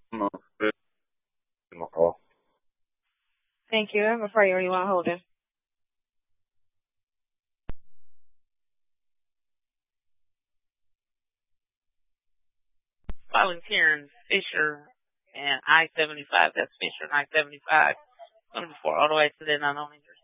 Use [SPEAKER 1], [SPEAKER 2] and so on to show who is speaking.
[SPEAKER 1] No, my call.
[SPEAKER 2] Thank you. I have a priority while holding.
[SPEAKER 3] Volunteering Fisher and I-75. That's Fisher and I-75. 24 auto accident, not only